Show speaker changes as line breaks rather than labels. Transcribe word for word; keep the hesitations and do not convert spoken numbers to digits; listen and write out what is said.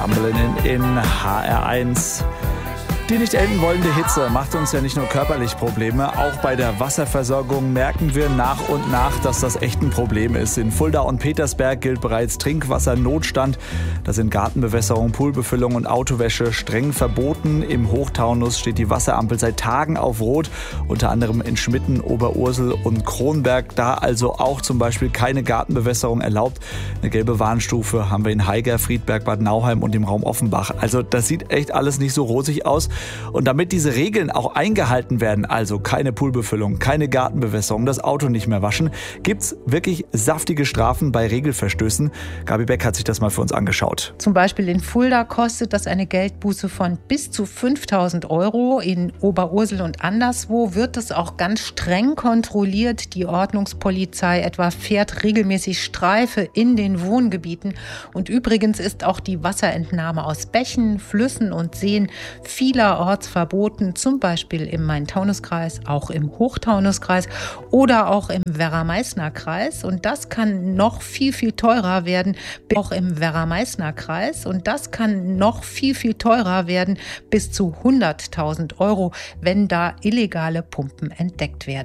Summerlin in H R eins. Die nicht enden wollende Hitze macht uns ja nicht nur körperlich Probleme, auch bei der Wasserversorgung merken wir nach und nach, dass das echt ein Problem ist. In Fulda und Petersberg gilt bereits Trinkwassernotstand. Da sind Gartenbewässerung, Poolbefüllung und Autowäsche streng verboten. Im Hochtaunus steht die Wasserampel seit Tagen auf Rot, unter anderem in Schmitten, Oberursel und Kronberg. Da also auch zum Beispiel keine Gartenbewässerung erlaubt. Eine gelbe Warnstufe haben wir in Haiger, Friedberg, Bad Nauheim und im Raum Offenbach. Also das sieht echt alles nicht so rosig aus. Und damit diese Regeln auch eingehalten werden, also keine Poolbefüllung, keine Gartenbewässerung, das Auto nicht mehr waschen, gibt's wirklich saftige Strafen bei Regelverstößen. Gabi Beck hat sich das mal für uns angeschaut.
Zum Beispiel in Fulda kostet das eine Geldbuße von bis zu fünftausend Euro. In Oberursel und anderswo wird es auch ganz streng kontrolliert. Die Ordnungspolizei etwa fährt regelmäßig Streife in den Wohngebieten. Und übrigens ist auch die Wasserentnahme aus Bächen, Flüssen und Seen vielerorts verboten, zum Beispiel im Main-Taunus-Kreis, auch im Hochtaunuskreis oder auch im Werra-Meißner-Kreis. Und das kann noch viel, viel teurer werden, auch im Werra-Meißner-Kreis. Und das kann noch viel, viel teurer werden, bis zu hunderttausend Euro, wenn da illegale Pumpen entdeckt werden.